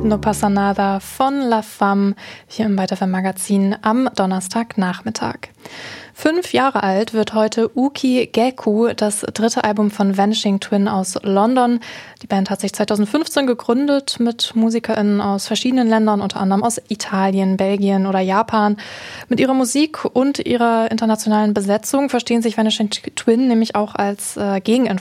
No pasa nada von La Femme hier im Weiter Magazin am Donnerstagnachmittag. 5 Jahre alt wird heute Uki Geku, das dritte Album von Vanishing Twin aus London. Die Band hat sich 2015 gegründet mit MusikerInnen aus verschiedenen Ländern, unter anderem aus Italien, Belgien oder Japan. Mit ihrer Musik und ihrer internationalen Besetzung verstehen sich Vanishing Twin nämlich auch als Gegenentwurf